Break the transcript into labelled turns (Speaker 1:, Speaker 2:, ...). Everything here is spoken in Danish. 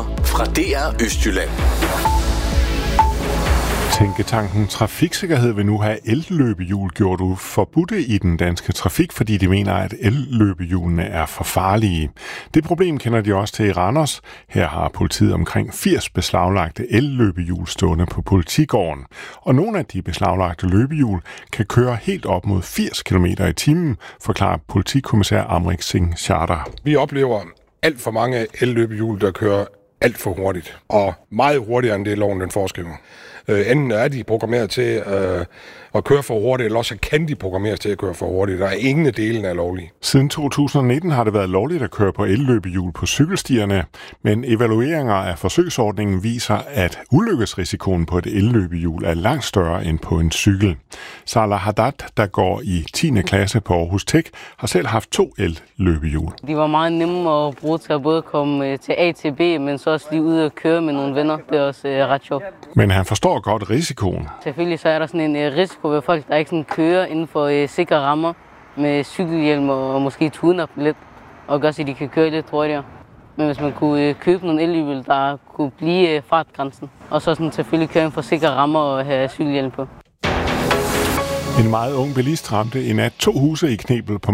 Speaker 1: nyheder fra DR Østjylland.
Speaker 2: Tænketanken Trafiksikkerhed vil nu have elløbehjul gjort forbudte i den danske trafik, fordi de mener, at elløbehjulene er for farlige. Det problem kender de også til i Randers. Her har politiet omkring 80 beslaglagte elløbehjul stående på politigården. Og nogle af de beslaglagte løbehjul kan køre helt op mod 80 km i timen, forklarer politikommissær Amrik Singh Charter.
Speaker 3: Vi oplever alt for mange elløbehjul, der kører alt for hurtigt, og meget hurtigere end det loven den foreskriver. Enten er de programmeret til at køre for hurtigt, eller også kan de programmeres til at køre for hurtigt. Der er ingen af delene er lovlige.
Speaker 2: Siden 2019 har det været lovligt at køre på elløbehjul på cykelstierne, men evalueringer af forsøgsordningen viser, at ulykkesrisikoen på et elløbehjul er langt større end på en cykel. Salah Haddad, der går i 10. klasse på Aarhus Tech, har selv haft 2 elløbehjul.
Speaker 4: De var meget nemme at bruge til at både komme til A til B, men så også lige ud og køre med nogle venner. Det er også ret sjovt.
Speaker 2: Men han forstår godt risikoen.
Speaker 4: Selvfølgelig så er der sådan en risiko ved folk, der ikke sådan kører inden for sikre rammer med cykelhjelm og måske tune op lidt, og gør så, at de kan køre lidt hurtigere. Men hvis man kunne købe nogle elløbehjul, der kunne blive fartgrænsen, og så sådan selvfølgelig køre inden for sikre rammer og have cykelhjelm på.
Speaker 2: En meget ung bilist ramte i nat 2 huse i Knebel på